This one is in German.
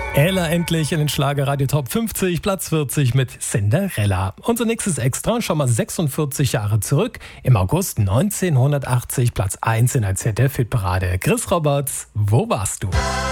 Ella endlich in den Schlagerradio Top 50, Platz 40 mit Cinderella. Unser nächstes Extra, schon mal 46 Jahre zurück. Im August 1980, Platz 1 in der ZDF-Hitparade. Chris Roberts, wo warst du?